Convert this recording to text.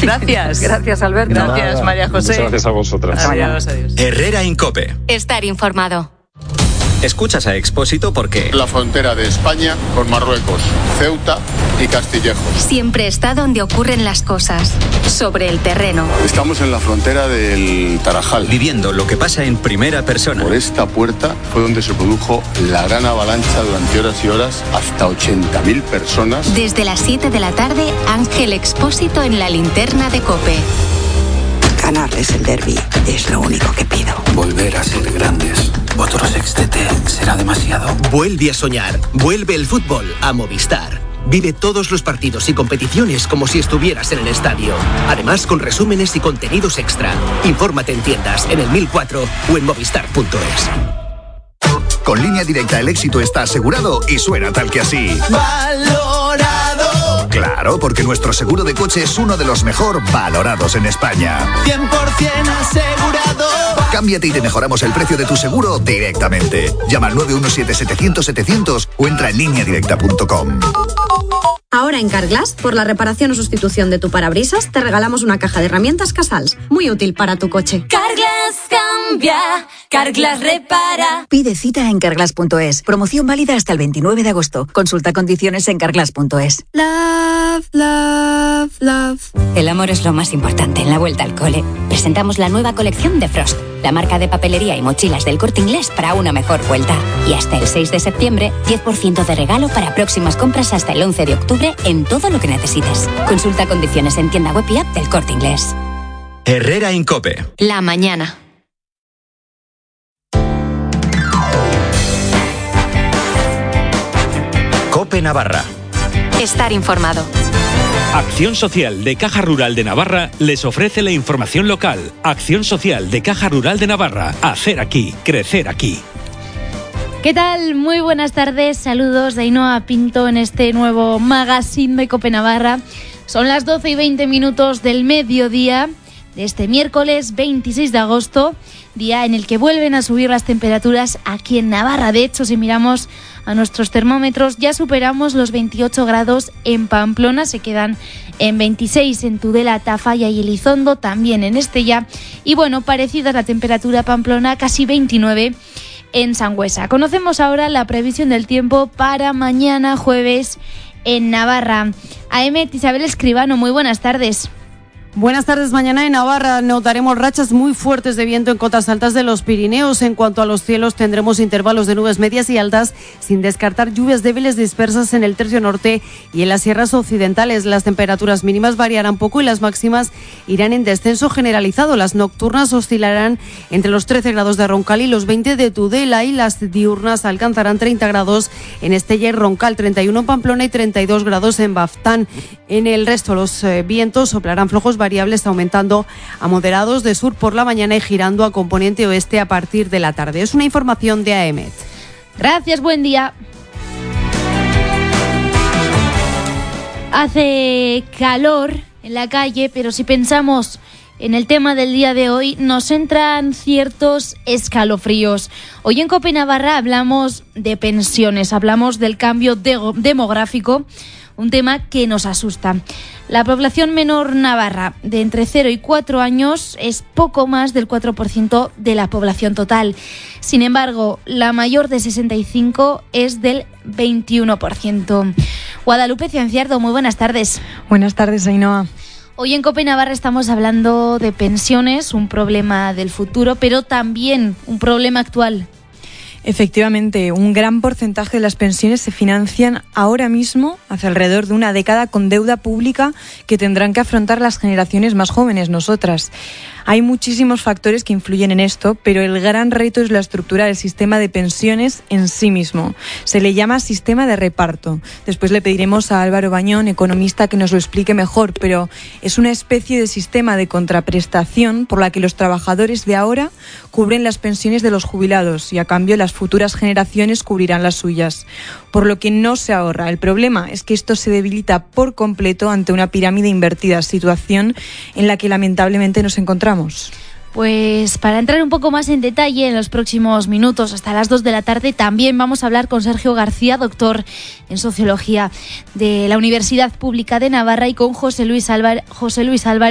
Gracias. Gracias, Alberto. Gracias, Nada, María José. Muchas gracias a vosotras. Adiós. Herrera Incope. Estar informado. Escuchas a Expósito porque La frontera de España con Marruecos, Ceuta y Castillejos. Siempre está donde ocurren las cosas, sobre el terreno. Estamos en la frontera del Tarajal. viviendo lo que pasa en primera persona. Por esta puerta fue donde se produjo la gran avalancha durante horas y horas, hasta 80.000 personas. Desde las 7 de la tarde, Ángel Expósito en la linterna de COPE. Ganarles el derbi es lo único que pido. Volver a ser grandes. Otro sextete será demasiado. Vuelve a soñar. Vuelve el fútbol a Movistar. Vive todos los partidos y competiciones como si estuvieras en el estadio. Además, con resúmenes y contenidos extra. Infórmate en tiendas, en el 1004 o en movistar.es. Con Línea Directa el éxito está asegurado y suena tal que así. ¡Valorado! Claro, porque nuestro seguro de coche es uno de los mejor valorados en España. 100% asegurado. Cámbiate y te mejoramos el precio de tu seguro directamente. Llama al 917-700-700 o entra en lineadirecta.com. Ahora en Carglass, por la reparación o sustitución de tu parabrisas, te regalamos una caja de herramientas Casals, muy útil para tu coche. Carglass cambia, Carglass repara. Pide cita en carglass.es. Promoción válida hasta el 29 de agosto. Consulta condiciones en carglass.es. Love, love, love. El amor es lo más importante en la vuelta al cole. Presentamos la nueva colección de Frost, la marca de papelería y mochilas del Corte Inglés para una mejor vuelta. Y hasta el 6 de septiembre, 10% de regalo para próximas compras hasta el 11 de octubre en todo lo que necesites. Consulta condiciones en tienda web y app del Corte Inglés. Herrera Incope. La mañana. Cope Navarra. Estar informado. Acción Social de Caja Rural de Navarra les ofrece la información local. Acción Social de Caja Rural de Navarra. Hacer aquí, crecer aquí. ¿Qué tal? Muy buenas tardes, saludos de Ainhoa Pinto en este nuevo magazine de COPE Navarra. Son las 12:20 del mediodía de este miércoles 26 de agosto, día en el que vuelven a subir las temperaturas aquí en Navarra. De hecho, si miramos a nuestros termómetros, ya superamos los 28 grados en Pamplona, se quedan en 26 en Tudela, Tafalla y Elizondo, también en Estella. Y bueno, parecida a la temperatura a Pamplona, casi 29 en Sangüesa. Conocemos ahora la previsión del tiempo para mañana jueves en Navarra. Aemet, Isabel Escribano, muy buenas tardes. Buenas tardes. Mañana en Navarra notaremos rachas muy fuertes de viento en cotas altas de los Pirineos. En cuanto a los cielos, tendremos intervalos de nubes medias y altas, sin descartar lluvias débiles dispersas en el tercio norte y en las sierras occidentales. Las temperaturas mínimas variarán poco y las máximas irán en descenso generalizado. Las nocturnas oscilarán entre los 13 grados de Roncal y los 20 de Tudela, y las diurnas alcanzarán 30 grados en Estella y Roncal, 31 en Pamplona y 32 grados en Baftán. En el resto, los vientos soplarán flojos variables, aumentando a moderados de sur por la mañana y girando a componente oeste a partir de la tarde. Es una información de AEMET. Gracias, buen día. Hace calor en la calle, pero si pensamos en el tema del día de hoy, nos entran ciertos escalofríos. Hoy en COPE Navarra hablamos de pensiones, hablamos del cambio demográfico, un tema que nos asusta. La población menor navarra de entre 0 y 4 años es poco más del 4% de la población total. Sin embargo, la mayor de 65 es del 21%. Guadalupe Cianciardo, muy buenas tardes. Buenas tardes, Ainhoa. Hoy en COPE Navarra estamos hablando de pensiones, un problema del futuro, pero también un problema actual. Efectivamente, un gran porcentaje de las pensiones se financian ahora mismo, hace alrededor de una década, con deuda pública que tendrán que afrontar las generaciones más jóvenes, nosotras. Hay muchísimos factores que influyen en esto, pero el gran reto es la estructura del sistema de pensiones en sí mismo. Se le llama sistema de reparto. Después le pediremos a Álvaro Bañón, economista, que nos lo explique mejor, pero es una especie de sistema de contraprestación por la que los trabajadores de ahora cubren las pensiones de los jubilados y a cambio las futuras generaciones cubrirán las suyas, por lo que no se ahorra. El problema es que esto se debilita por completo ante una pirámide invertida, situación en la que lamentablemente nos encontramos. Pues para entrar un poco más en detalle en los próximos minutos, hasta las 2 de la tarde, también vamos a hablar con Sergio García, doctor en Sociología de la Universidad Pública de Navarra, y con José Luis Álvarez,